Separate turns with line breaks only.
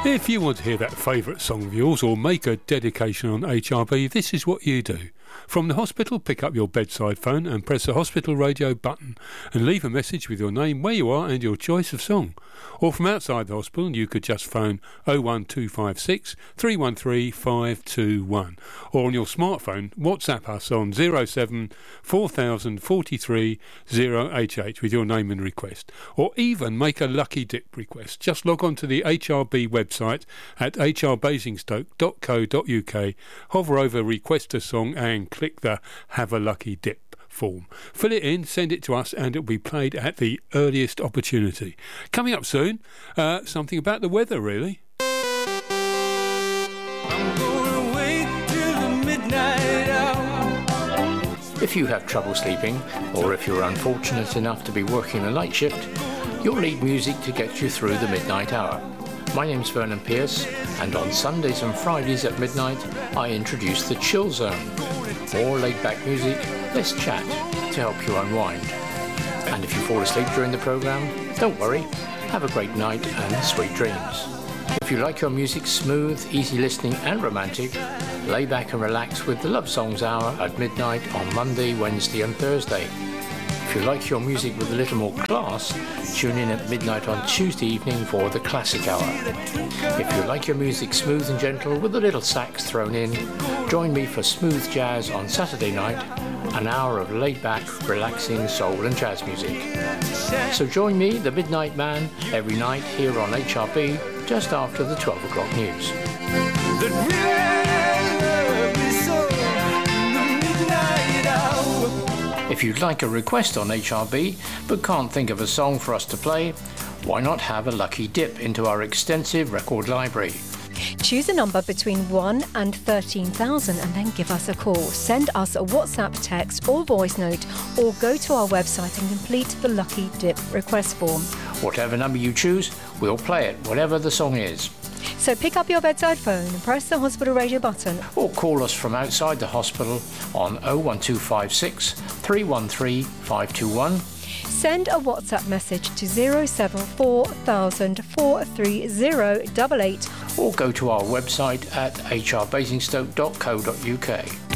If you want to hear that favourite song of yours or make a dedication on HRB, this is what you do. From the hospital, pick up your bedside phone and press the hospital radio button and leave a message with your name, where you are and your choice of song. Or from outside the hospital, you could just phone 01256 313 521. Or on your smartphone, WhatsApp us on 07 4000 43 088 with your name and request. Or even make a lucky dip request. Just log on to the HRB website at hrbasingstoke.co.uk, hover over request a song and click the Have a Lucky Dip form. Fill it in, send it to us, and it'll be played at the earliest opportunity. Coming up soon, something about the weather, really.
I'm gonna wait till the midnight hour.
If you have trouble sleeping, or if you're unfortunate enough to be working a night shift, you'll need music to get you through the midnight hour. My name's Vernon Pierce, and on Sundays and Fridays at midnight, I introduce the Chill Zone. More laid-back music, less chat, to help you unwind. And if you fall asleep during the programme, don't worry, have a great night and sweet dreams. If you like your music smooth, easy listening and romantic, lay back and relax with the Love Songs Hour at midnight on Monday, Wednesday and Thursday. If you like your music with a little more class, tune in at midnight on Tuesday evening for the Classic Hour. If you like your music smooth and gentle with a little sax thrown in, join me for Smooth Jazz on Saturday night, an hour of laid-back, relaxing soul and jazz music. So join me, the Midnight Man, every night here on HRB, just after the 12 o'clock news. If you'd like a request on HRB but can't think of a song for us to play, why not have a lucky dip into our extensive record library?
Choose a number between 1 and 13,000 and then give us a call. Send us a WhatsApp text or voice note, or go to our website and complete the Lucky Dip request form.
Whatever number you choose, we'll play it, whatever the song is.
So pick up your bedside phone and press the hospital radio button.
Or call us from outside the hospital on 01256 313 521.
Send a WhatsApp message to 0744000 43088.
Or go to our website at hrbasingstoke.co.uk.